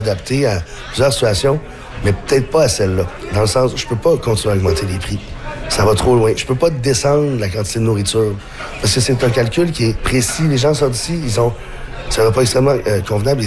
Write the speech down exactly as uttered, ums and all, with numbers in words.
adapté à plusieurs situations, mais peut-être pas à celle-là. Dans le sens, je peux pas continuer à augmenter les prix. Ça va trop loin. Je peux pas descendre la quantité de nourriture. Parce que c'est un calcul qui est précis. Les gens sortent d'ici, ils ont... Ça va pas extrêmement euh, convenable.